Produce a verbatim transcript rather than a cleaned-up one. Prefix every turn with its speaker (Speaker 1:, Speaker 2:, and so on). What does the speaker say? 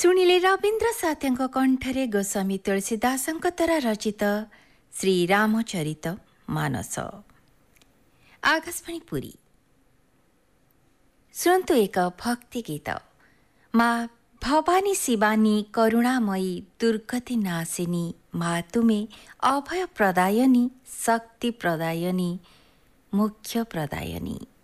Speaker 1: ଶୁଣିଲେ ରବୀନ୍ଦ୍ର ସାଥ୍ୟଙ୍କ କଣ୍ଠରେ ଗୋସ୍ୱାମୀ ତୁଳସୀଦାସଙ୍କ ଦ୍ୱାରା ରଚିତ ଶ୍ରୀରାମଚରିତ ମାନସ। ଆକାଶବାଣୀ ପୁରୀ। ଶୁଣନ୍ତୁ ଏକ ଭକ୍ତି ଗୀତ। ମା ଭବାନୀ ଶିବାନୀ କରୁଣାମୟୀ ଦୁର୍ଗତି ନାଶିନୀ, ମା ତୁମେ ଅଭୟ ପ୍ରଦାୟନୀ, ଶକ୍ତି ପ୍ରଦାୟନୀ, ମୁଖ୍ୟ ପ୍ରଦାୟନୀ।